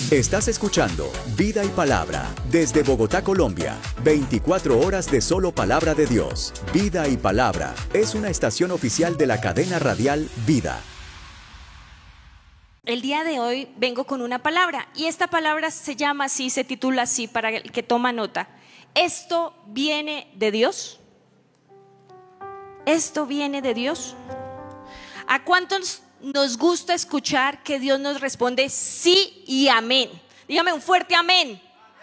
Estás escuchando Vida y Palabra desde Bogotá, Colombia. 24 horas de solo palabra de Dios. Vida y Palabra es una estación oficial de la cadena radial Vida. El día de hoy vengo con una palabra y esta palabra se llama así, se titula así para el que toma nota. ¿Esto viene de Dios? ¿Esto viene de Dios? ¿A cuántos nos gusta escuchar que Dios nos responde sí y amén? Dígame un fuerte amén.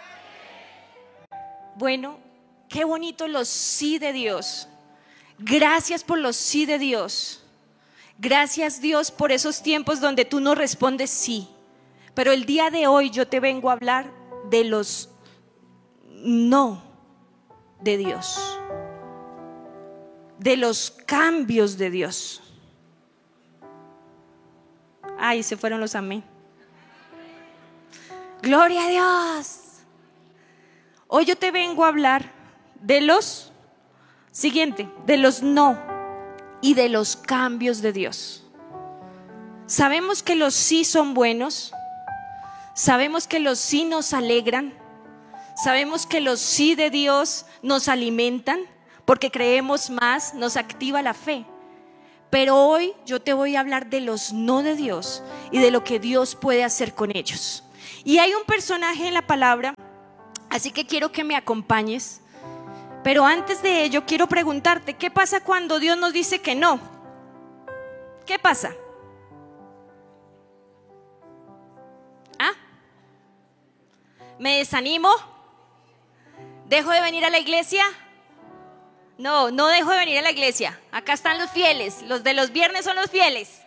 Bueno, qué bonito los sí de Dios. Gracias por los sí de Dios. Gracias, Dios, por esos tiempos donde tú nos respondes sí. Pero el día de hoy yo te vengo a hablar de los no de Dios, de los cambios de Dios. Ay, se fueron los amén. Gloria a Dios. Hoy yo te vengo a hablar de los de los no y de los cambios de Dios. Sabemos que los sí son buenos. Sabemos que los sí nos alegran. Sabemos que los sí de Dios nos alimentan porque creemos más, nos activa la fe. Pero hoy yo te voy a hablar de los no de Dios y de lo que Dios puede hacer con ellos. Y hay un personaje en la palabra, así que quiero que me acompañes. Pero antes de ello quiero preguntarte, ¿qué pasa cuando Dios nos dice que no? ¿Qué pasa? ¿Ah? ¿Me desanimo? ¿Dejo de venir a la iglesia? No, no dejo de venir a la iglesia. Acá están los fieles. Los de los viernes son los fieles.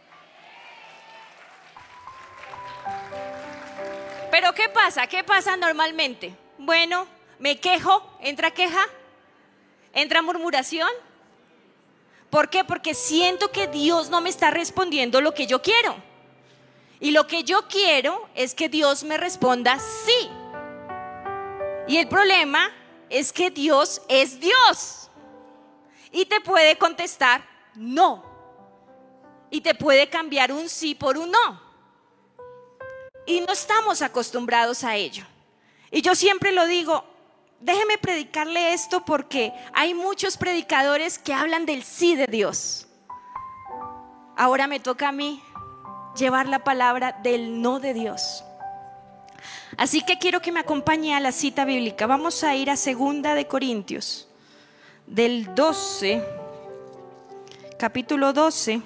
Pero ¿qué pasa? ¿Qué pasa normalmente? Bueno, me quejo, entra queja, entra murmuración. ¿Por qué? Porque siento que Dios no me está respondiendo lo que yo quiero. Y lo que yo quiero es que Dios me responda sí. Y el problema es que Dios es Dios. Y te puede contestar no. Y te puede cambiar un sí por un no. Y no estamos acostumbrados a ello. Y yo siempre lo digo, déjeme predicarle esto porque hay muchos predicadores que hablan del sí de Dios. Ahora me toca a mí llevar la palabra del no de Dios. Así que quiero que me acompañe a la cita bíblica. Vamos a ir a 2 de Corintios, del 12, capítulo 12,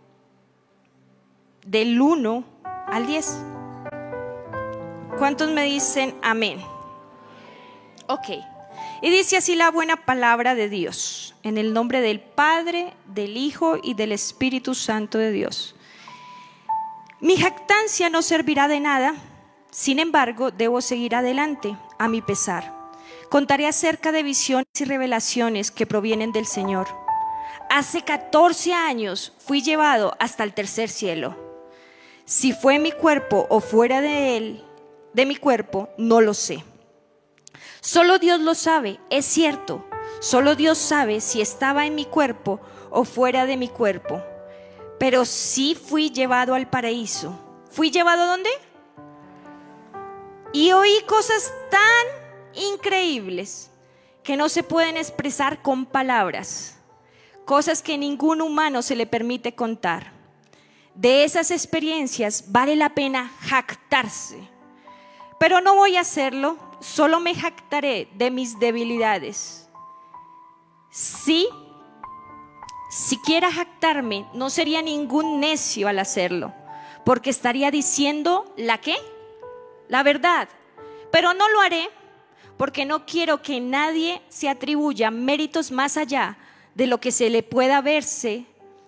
del 1 al 10. ¿Cuántos me dicen amén? Ok. Y dice así la buena palabra de Dios, en el nombre del Padre, del Hijo y del Espíritu Santo de Dios. Mi jactancia no servirá de nada, sin embargo, debo seguir adelante, a mi pesar. Contaré acerca de visiones y revelaciones que provienen del Señor. Hace 14 años fui llevado hasta el tercer cielo. Si fue en mi cuerpo o fuera de él, de mi cuerpo, no lo sé. Solo Dios lo sabe, es cierto. Solo Dios sabe si estaba en mi cuerpo o fuera de mi cuerpo. Pero sí fui llevado al paraíso. ¿Fui llevado a dónde? Y oí cosas tan increíbles que no se pueden expresar con palabras. Cosas que ningún humano se le permite contar. De esas experiencias vale la pena jactarse. Pero no voy a hacerlo, solo me jactaré de mis debilidades. Si quiera jactarme, no sería ningún necio al hacerlo, porque estaría diciendo ¿la qué? La verdad. Pero no lo haré porque no quiero que nadie se atribuya méritos más allá de lo que se pueda verse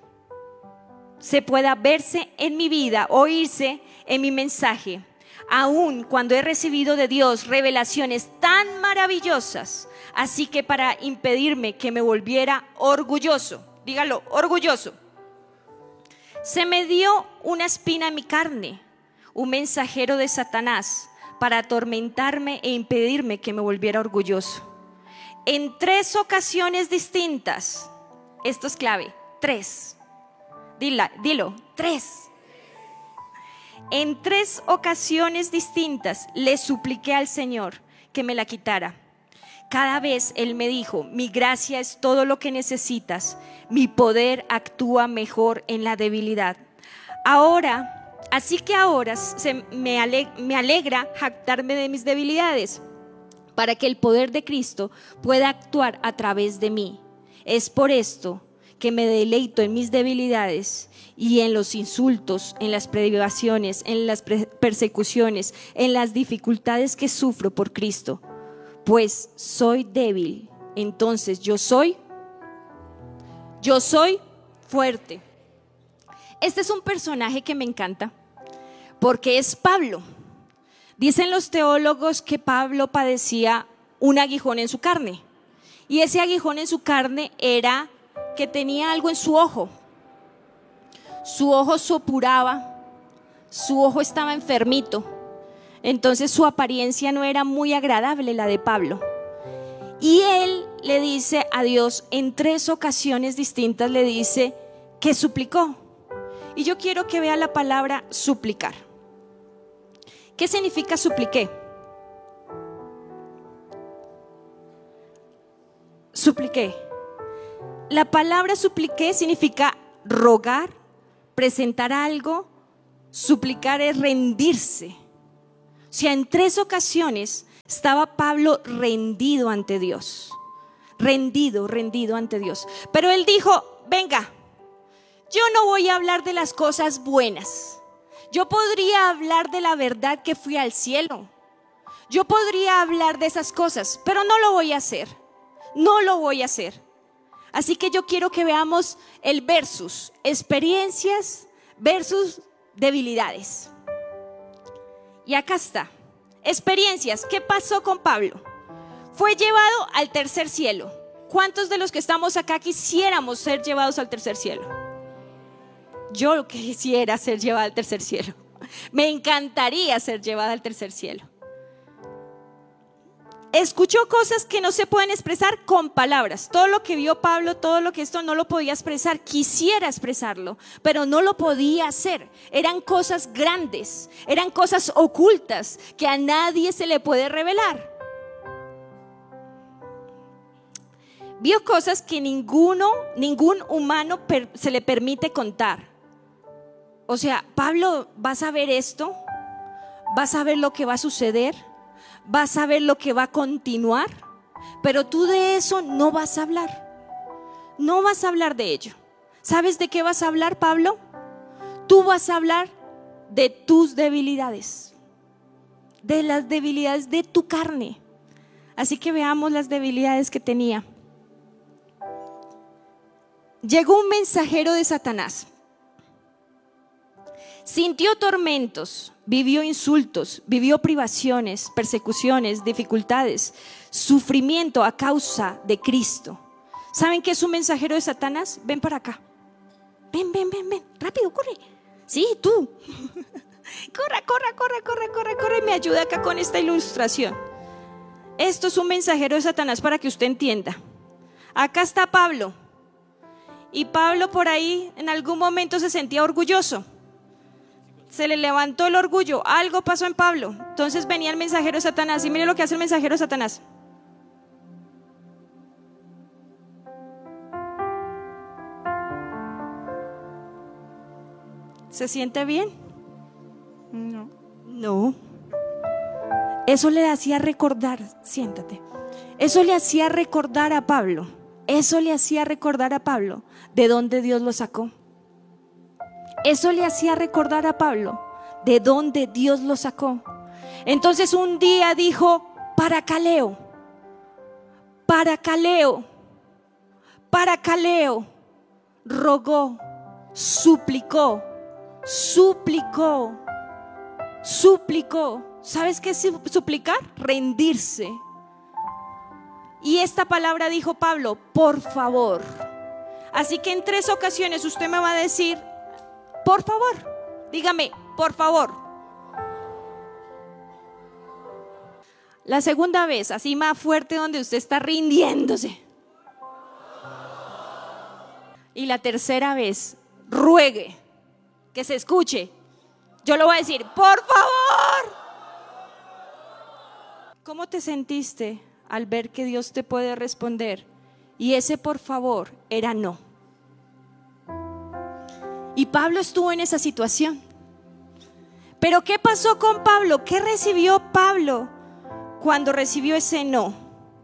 en mi vida, oírse en mi mensaje, aun cuando he recibido de Dios revelaciones tan maravillosas, así que para impedirme que me volviera orgulloso, dígalo, orgulloso, se me dio una espina en mi carne, un mensajero de Satanás para atormentarme e impedirme que me volviera orgulloso. En 3 ocasiones distintas, esto es clave, 3, dilo, 3. En 3 ocasiones distintas le supliqué al Señor que me la quitara. Cada vez Él me dijo: mi gracia es todo lo que necesitas, mi poder actúa mejor en la debilidad. Así que ahora me alegra jactarme de mis debilidades, para que el poder de Cristo pueda actuar a través de mí. Es por esto que me deleito en mis debilidades y en los insultos, en las privaciones, en las persecuciones, en las dificultades que sufro por Cristo. Pues soy débil, entonces yo soy fuerte. Este es un personaje que me encanta porque es Pablo. Dicen los teólogos que Pablo padecía un aguijón en su carne, y ese aguijón en su carne era que tenía algo en su ojo. Su ojo supuraba, su ojo estaba enfermito, entonces su apariencia no era muy agradable, la de Pablo. Y él le dice a Dios en 3 ocasiones distintas, le dice que suplicó. Y yo quiero que vea la palabra suplicar. ¿Qué significa supliqué? Supliqué. La palabra supliqué significa rogar, presentar algo. Suplicar es rendirse. O sea, en 3 ocasiones estaba Pablo rendido ante Dios. Rendido ante Dios. Pero él dijo: venga, yo no voy a hablar de las cosas buenas. Yo podría hablar de la verdad que fui al cielo. Yo podría hablar de esas cosas, pero no lo voy a hacer. No lo voy a hacer. Así que yo quiero que veamos el versus, experiencias versus debilidades. Y acá está, experiencias. ¿Qué pasó con Pablo? Fue llevado al tercer cielo. ¿Cuántos de los que estamos acá quisiéramos ser llevados al tercer cielo? Yo quisiera ser llevada al tercer cielo. Me encantaría ser llevada al tercer cielo. Escuchó cosas que no se pueden expresar con palabras. Todo lo que vio Pablo, todo lo que esto no lo podía expresar. Quisiera expresarlo, pero no lo podía hacer. Eran cosas grandes, eran cosas ocultas que a nadie se le puede revelar. Vio cosas que ningún humano se le permite contar. O sea, Pablo, vas a ver esto, vas a ver lo que va a suceder, vas a ver lo que va a continuar, pero tú de eso no vas a hablar. No vas a hablar de ello. ¿Sabes de qué vas a hablar, Pablo? Tú vas a hablar de tus debilidades, de las debilidades de tu carne. Así que veamos las debilidades que tenía. Llegó un mensajero de Satanás. Sintió tormentos, vivió insultos, vivió privaciones, persecuciones, dificultades, sufrimiento a causa de Cristo. ¿Saben qué es un mensajero de Satanás? Ven para acá. Ven, rápido, corre. Sí, tú. Corre, me ayuda acá con esta ilustración. Esto es un mensajero de Satanás para que usted entienda. Acá está Pablo. Y Pablo por ahí en algún momento se sentía orgulloso. Se le levantó el orgullo, algo pasó en Pablo. Entonces venía el mensajero de Satanás. Y mire lo que hace el mensajero de Satanás. ¿Se siente bien? No. Eso le hacía recordar, siéntate. Eso le hacía recordar a Pablo. De dónde Dios lo sacó. Eso le hacía recordar a Pablo de dónde Dios lo sacó. Entonces un día dijo: Paracaleo, rogó, suplicó. ¿Sabes qué es suplicar? Rendirse. Y esta palabra dijo Pablo: por favor. Así que en 3 ocasiones usted me va a decir: por favor, dígame, por favor. La segunda vez, así más fuerte, donde usted está rindiéndose. Y la tercera vez, ruegue, que se escuche. Yo lo voy a decir, por favor. ¿Cómo te sentiste al ver que Dios te puede responder? Y ese por favor era no. Y Pablo estuvo en esa situación. Pero ¿qué pasó con Pablo? ¿Qué recibió Pablo cuando recibió ese no?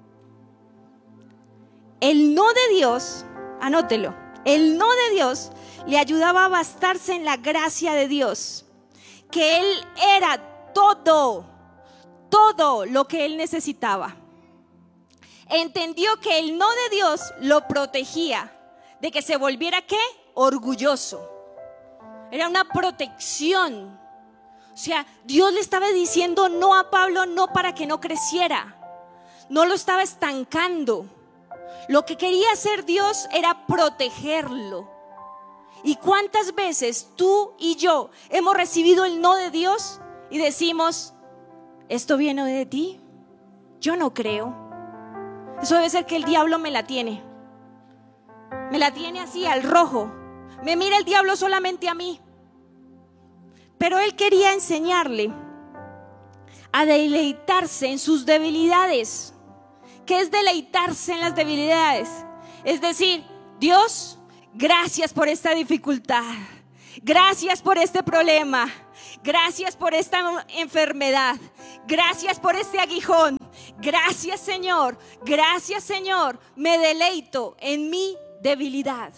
El no de Dios, anótelo, el no de Dios le ayudaba a bastarse en la gracia de Dios, que Él era todo lo que Él necesitaba. Entendió que el no de Dios lo protegía de que se volviera, ¿qué? Orgulloso. Era una protección. O sea, Dios le estaba diciendo no a Pablo, no para que no creciera. No lo estaba estancando. Lo que quería hacer Dios era protegerlo. ¿Y cuántas veces tú y yo hemos recibido el no de Dios y decimos, ¿esto viene de ti? Yo no creo. Eso debe ser que el diablo me la tiene. Me la tiene así al rojo. Me mira el diablo solamente a mí. Pero él quería enseñarle a deleitarse en sus debilidades. ¿Qué es deleitarse en las debilidades? Es decir, Dios, gracias por esta dificultad. Gracias por este problema. Gracias por esta enfermedad. Gracias por este aguijón. Gracias, Señor. Gracias, Señor. Me deleito en mi debilidad.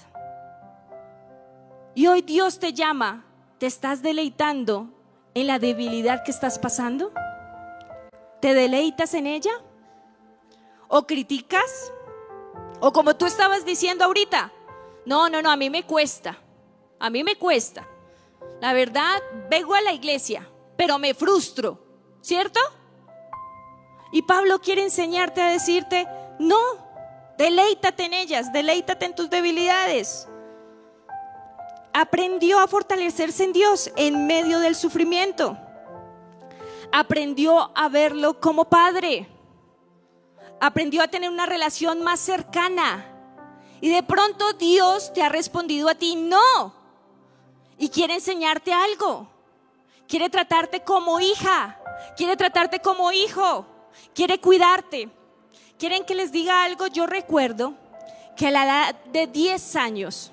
Y hoy Dios te llama. ¿Te estás deleitando en la debilidad que estás pasando? ¿Te deleitas en ella? ¿O criticas? ¿O como tú estabas diciendo ahorita? No, a mí me cuesta. A mí me cuesta. La verdad, vengo a la iglesia, pero me frustro, ¿cierto? Y Pablo quiere enseñarte a decirte, no, deleítate en ellas, deleítate en tus debilidades. Aprendió a fortalecerse en Dios en medio del sufrimiento. Aprendió a verlo como padre. Aprendió a tener una relación más cercana. Y de pronto Dios te ha respondido a ti, no. Y quiere enseñarte algo. Quiere tratarte como hija. Quiere tratarte como hijo. Quiere cuidarte. ¿Quieren que les diga algo? Yo recuerdo que a la edad de 10 años,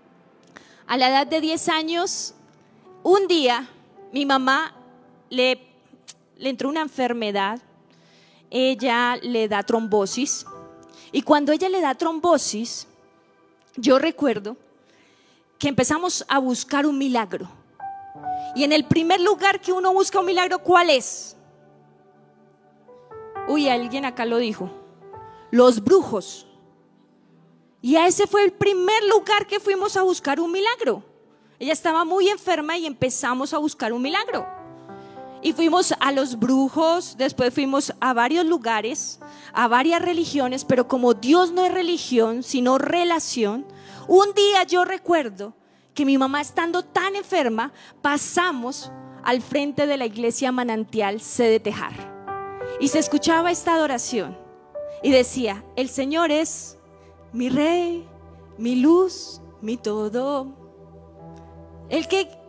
un día mi mamá le entró una enfermedad. Ella le da trombosis. Y cuando ella le da trombosis, yo recuerdo que empezamos a buscar un milagro. Y en el primer lugar que uno busca un milagro, ¿cuál es? Uy, alguien acá lo dijo. Los brujos. Y a ese fue el primer lugar que fuimos a buscar un milagro. Ella estaba muy enferma y empezamos a buscar un milagro. Y fuimos a los brujos, después fuimos a varios lugares, a varias religiones, pero como Dios no es religión, sino relación, un día yo recuerdo que mi mamá, estando tan enferma, pasamos al frente de la iglesia Manantial C de Tejar. Y se escuchaba esta adoración y decía, el Señor es mi Rey, mi luz, mi todo. El que